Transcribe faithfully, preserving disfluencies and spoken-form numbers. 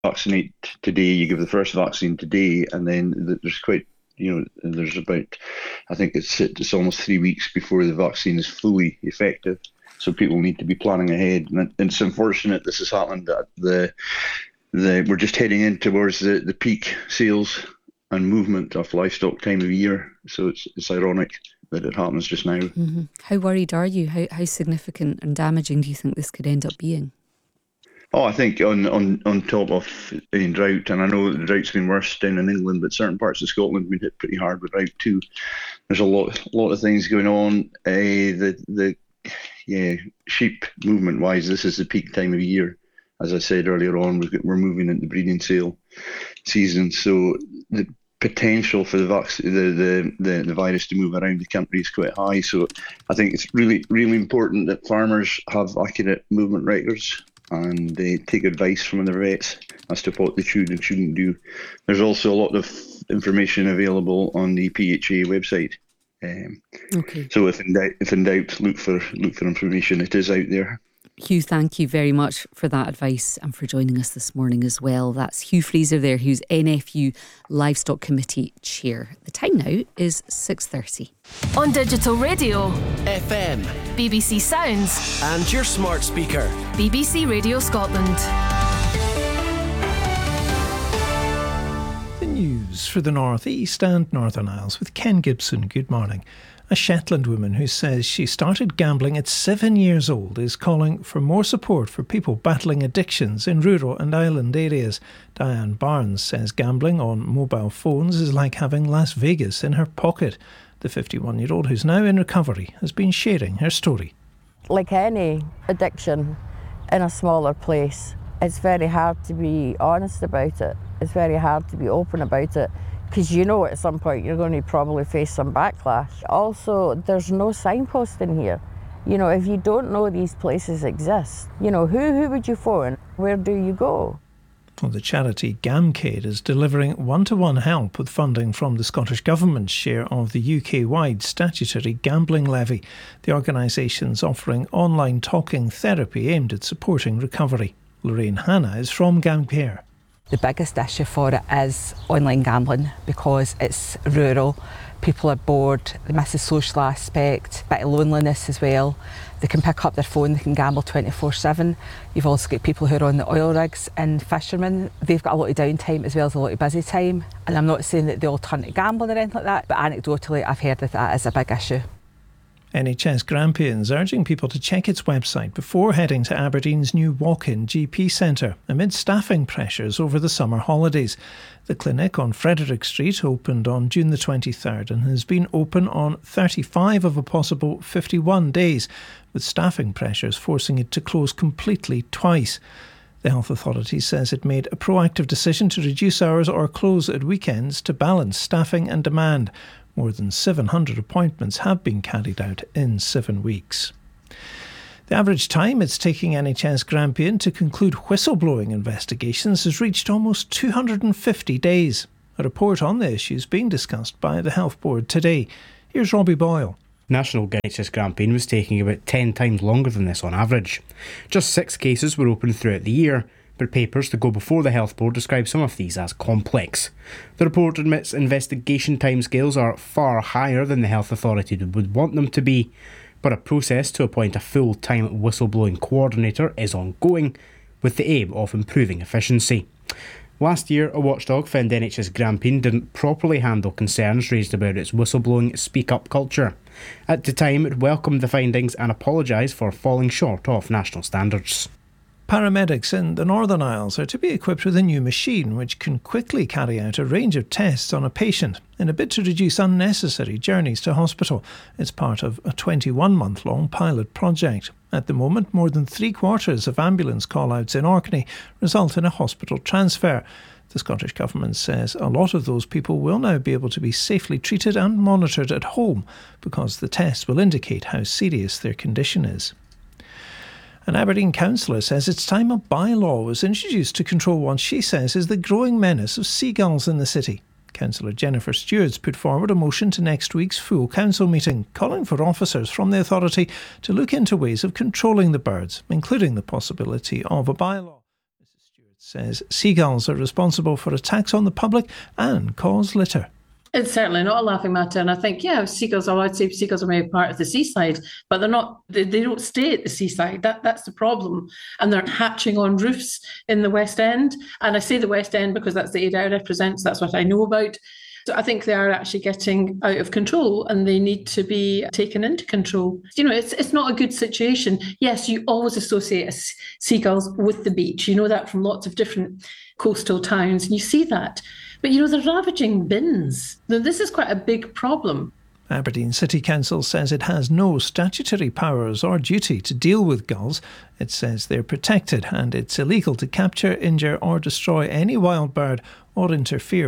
vaccinate today, you give the first vaccine today, and then there's quite, you know, there's about, I think it's it's almost three weeks before the vaccine is fully effective. So people need to be planning ahead, and it's unfortunate this has happened at the the we're just heading in towards the, the peak sales and movement of livestock time of year. So it's it's ironic that it happens just now. Mm-hmm. How worried are you? How how significant and damaging do you think this could end up being? Oh, I think on, on, on top of in drought, and I know the drought's been worse down in England, but certain parts of Scotland have been hit pretty hard with drought too. There's a lot, a lot of things going on. Uh, the the yeah, sheep movement wise, this is the peak time of year. As I said earlier on, we've got, we're moving into breeding sale season, so the potential for the, vac- the, the the the virus to move around the country is quite high. So I think it's really really important that farmers have accurate movement records and they take advice from their vets as to what they should and shouldn't do. There's also a lot of information available on the P H A website. Um, okay. So if in doubt, if in doubt, look for look for information. It is out there. Hugh, thank you very much for that advice and for joining us this morning as well. That's Hugh Freezer there, who's N F U Livestock Committee Chair. The time now is six thirty. On digital radio, F M, B B C Sounds, and your smart speaker, B B C Radio Scotland. The news for the North East and Northern Isles with Ken Gibson. Good morning. A Shetland woman who says she started gambling at seven years old is calling for more support for people battling addictions in rural and island areas. Diane Barnes says gambling on mobile phones is like having Las Vegas in her pocket. The fifty-one-year-old, who's now in recovery, has been sharing her story. Like any addiction in a smaller place, it's very hard to be honest about it. It's very hard to be open about it, because you know at some point you're going to probably face some backlash. Also, there's no signposting here. You know, if you don't know these places exist, you know, who who would you phone? Where do you go? Well, the charity Gamcade is delivering one-to-one help with funding from the Scottish Government's share of the U K-wide statutory gambling levy. The organisation's offering online talking therapy aimed at supporting recovery. Lorraine Hanna is from Gamcare. The biggest issue for it is online gambling because it's rural. People are bored, they miss the social aspect, a bit of loneliness as well. They can pick up their phone, they can gamble twenty-four seven. You've also got people who are on the oil rigs and fishermen. They've got a lot of downtime as well as a lot of busy time. And I'm not saying that they all turn to gambling or anything like that, but anecdotally I've heard that that is a big issue. N H S Grampians urging people to check its website before heading to Aberdeen's new walk-in G P centre amid staffing pressures over the summer holidays. The clinic on Frederick Street opened on June the twenty-third and has been open on thirty-five of a possible fifty-one days, with staffing pressures forcing it to close completely twice. The health authority says it made a proactive decision to reduce hours or close at weekends to balance staffing and demand. More than seven hundred appointments have been carried out in seven weeks. The average time it's taking N H S Grampian to conclude whistleblowing investigations has reached almost two hundred fifty days. A report on the issue is being discussed by the Health Board today. Here's Robbie Boyle. National N H S Grampian was taking about ten times longer than this on average. Just six cases were opened throughout the year, but papers to go before the Health Board describe some of these as complex. The report admits investigation timescales are far higher than the Health Authority would want them to be, but a process to appoint a full-time whistleblowing coordinator is ongoing, with the aim of improving efficiency. Last year, a watchdog found N H S Grampian didn't properly handle concerns raised about its whistleblowing speak-up culture. At the time, it welcomed the findings and apologised for falling short of national standards. Paramedics in the Northern Isles are to be equipped with a new machine which can quickly carry out a range of tests on a patient in a bid to reduce unnecessary journeys to hospital. It's part of a twenty-one-month-long pilot project. At the moment, more than three-quarters of ambulance call-outs in Orkney result in a hospital transfer. The Scottish Government says a lot of those people will now be able to be safely treated and monitored at home because the test will indicate how serious their condition is. An Aberdeen councillor says it's time a bylaw was introduced to control what she says is the growing menace of seagulls in the city. Councillor Jennifer Stewart's put forward a motion to next week's full council meeting, calling for officers from the authority to look into ways of controlling the birds, including the possibility of a bylaw. Missus Stewart says seagulls are responsible for attacks on the public and cause litter. It's certainly not a laughing matter, and I think, yeah, seagulls are, I'd say seagulls are maybe part of the seaside, but they're not, they, they don't stay at the seaside. That That's the problem. And they're hatching on roofs in the West End. And I say the West End because that's the area I represent, so that's what I know about. So I think they are actually getting out of control and they need to be taken into control. You know, it's it's not a good situation. Yes, you always associate seagulls with the beach. You know that from lots of different coastal towns, and you see that. But, you know, they're ravaging bins. Now, this is quite a big problem. Aberdeen City Council says it has no statutory powers or duty to deal with gulls. It says they're protected and it's illegal to capture, injure or destroy any wild bird or interfere